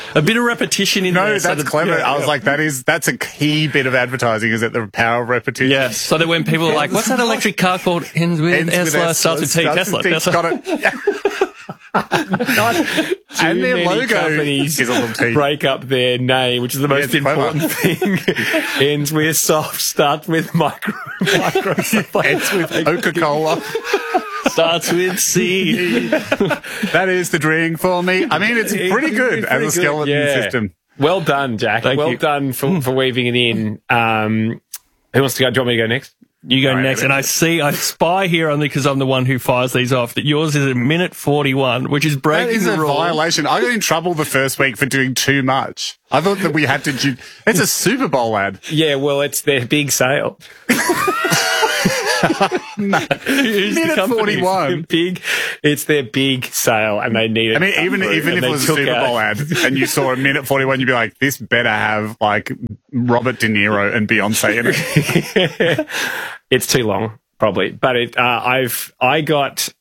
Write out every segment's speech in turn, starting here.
A bit of repetition in there. No, that's clever. I was like, that's a key bit of advertising, is it? The power of repetition. Yeah. So that when people are like, what's that electric car called? Ends with Tesla, starts with T. Tesla. Got it. And their logo companies is a little T. break up their name, which is the most important thing. Ends with soft, starts with micro. Ends with Coca-Cola. Starts with C. That is the drink for me. I mean, it's pretty good as a skeleton system. Well done, Jack. Thank you. Done for weaving it in. Who wants to go? Do you want me to go next? You go next, and I spy here only because I'm the one who fires these off, that yours is a minute 41, which is breaking the rule. That is a violation. I got in trouble the first week for doing too much. I thought that we had to it's a Super Bowl ad. Yeah, well, it's their big sale. No. Minute 41. It's their big sale, and they need it. I mean, even if it was a Super Bowl ad and you saw a minute 41, you'd be like, this better have like Robert De Niro and Beyonce in it. It's too long, probably. But I got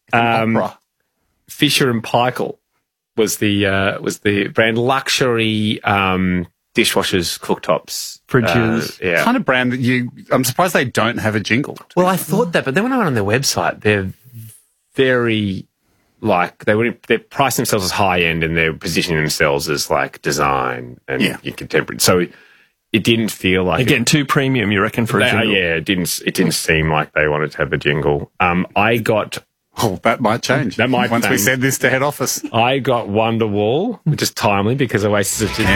Fisher and Paykel was the brand, luxury dishwashers, cooktops, fridges. Yeah. Kind of brand that I'm surprised they don't have a jingle. Well, I thought that, but then when I went on their website, they're very they price themselves as high end, and they're positioning themselves as like design and contemporary. So it didn't feel like again too premium. You reckon for a jingle? Yeah, it didn't seem like they wanted to have a jingle. I got. Oh, that might change. That might once we send this to head office. I got Wonderwall, which is timely because Oasis of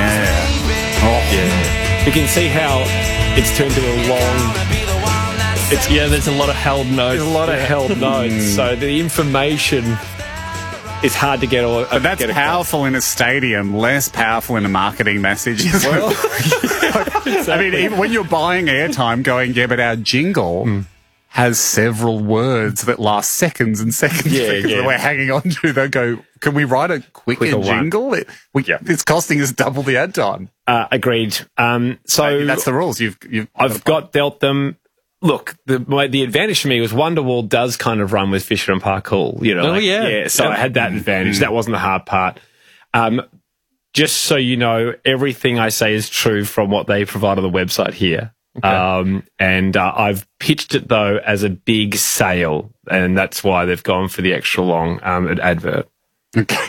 Yeah. You can see how it's turned to a long. There's a lot of held notes. There's a lot of held notes, so the information is hard to get all. But that's powerful in a stadium, less powerful in a marketing message. Well, exactly. I mean, even when you're buying airtime, going, but our jingle has several words that last seconds and seconds that we're hanging on to. They'll go, can we write a quicker jingle? It's costing us double the ad time. Agreed. So that's the rules. I've dealt them. Look, the advantage for me was Wonderwall does kind of run with Fisher and Paykel, So I had that advantage. That wasn't the hard part. Just so you know, everything I say is true from what they provide on the website here. Okay. And I've pitched it though as a big sale, and that's why they've gone for the extra long advert. Okay.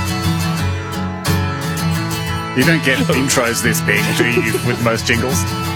You don't get intros this big, do you, with most jingles?